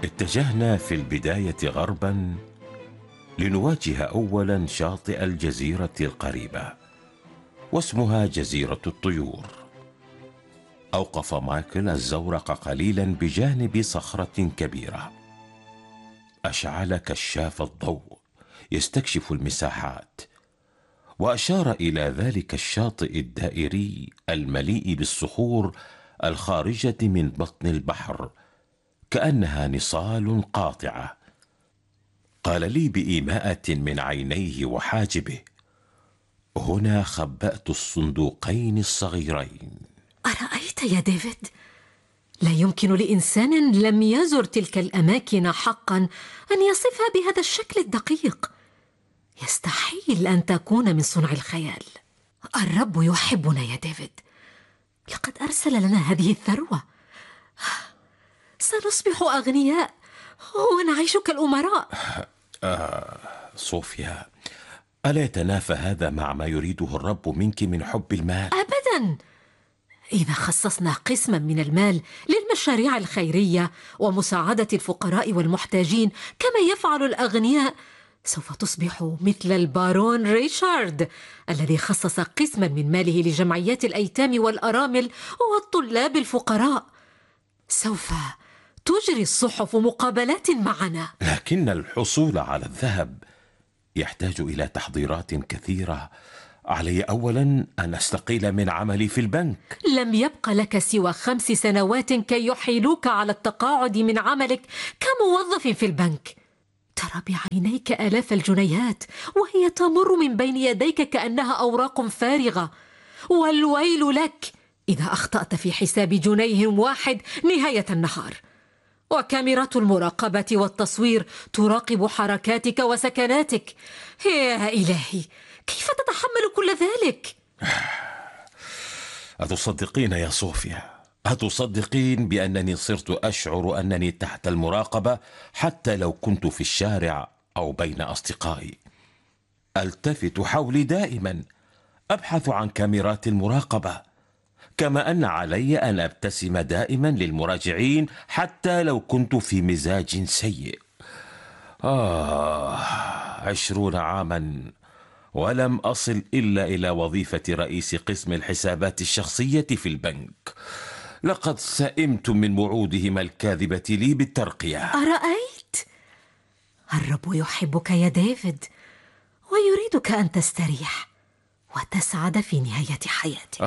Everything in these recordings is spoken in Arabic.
اتجهنا في البداية غربا لنواجه أولا شاطئ الجزيرة القريبة، واسمها جزيرة الطيور. أوقف مايكل الزورق قليلا بجانب صخرة كبيرة، أشعل كشاف الضوء يستكشف المساحات، وأشار إلى ذلك الشاطئ الدائري المليء بالصخور الخارجة من بطن البحر كأنها نصال قاطعة. قال لي بإيماءة من عينيه وحاجبه: هنا خبأت الصندوقين الصغيرين. أرأيت يا ديفيد؟ لا يمكن لإنسان لم يزر تلك الأماكن حقا أن يصفها بهذا الشكل الدقيق. يستحيل أن تكون من صنع الخيال. الرب يحبنا يا ديفيد، لقد أرسل لنا هذه الثروة. سنصبح أغنياء ونعيش كالأمراء. صوفيا، ألا يتنافى هذا مع ما يريده الرب منك من حب المال؟ أبدا. إذا خصصنا قسما من المال للمشاريع الخيرية ومساعدة الفقراء والمحتاجين كما يفعل الأغنياء، سوف تصبح مثل البارون ريشارد الذي خصص قسما من ماله لجمعيات الأيتام والأرامل والطلاب الفقراء. سوف تجري الصحف مقابلات معنا. لكن الحصول على الذهب يحتاج إلى تحضيرات كثيرة. علي أولا أن أستقيل من عملي في البنك. لم يبق لك سوى 5 سنوات كي يحيلوك على التقاعد من عملك كموظف في البنك. ترى بعينيك آلاف الجنيهات وهي تمر من بين يديك كأنها أوراق فارغة. والويل لك إذا أخطأت في حساب جنيه واحد نهاية النهار. وكاميرات المراقبة والتصوير تراقب حركاتك وسكناتك. يا إلهي، كيف تتحمل كل ذلك؟ أتصدقين يا صوفيا؟ أتصدقين بأنني صرت أشعر أنني تحت المراقبة حتى لو كنت في الشارع أو بين أصدقائي؟ ألتفت حولي دائما أبحث عن كاميرات المراقبة، كما أن علي أن أبتسم دائما للمراجعين حتى لو كنت في مزاج سيء. 20 عاما ولم أصل إلا إلى وظيفة رئيس قسم الحسابات الشخصية في البنك. لقد سئمت من وعودهم الكاذبة لي بالترقية. أرأيت؟ الرب يحبك يا ديفيد ويريدك أن تستريح وتسعد في نهاية حياتك.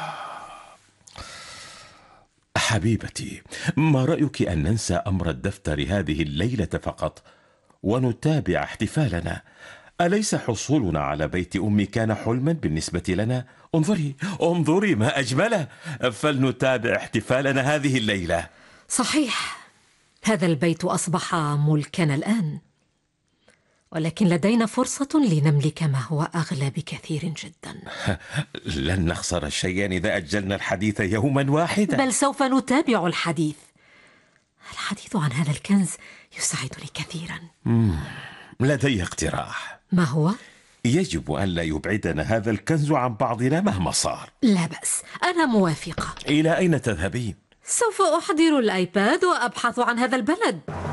حبيبتي، ما رأيك أن ننسى أمر الدفتر هذه الليلة فقط ونتابع احتفالنا؟ أليس حصولنا على بيت أمي كان حلما بالنسبة لنا؟ انظري ما أجمله. فلنتابع احتفالنا هذه الليلة. صحيح، هذا البيت أصبح ملكنا الآن، ولكن لدينا فرصة لنملك ما هو أغلى بكثير جدا. لن نخسر شيئا إذا أجلنا الحديث يوما واحدا. بل سوف نتابع الحديث عن هذا الكنز يساعدني كثيرا. لدي اقتراح. ما هو؟ يجب أن لا يبعدنا هذا الكنز عن بعضنا مهما صار. لا بأس، أنا موافقة. إلى أين تذهبين؟ سوف أحضر الآيباد وأبحث عن هذا البلد.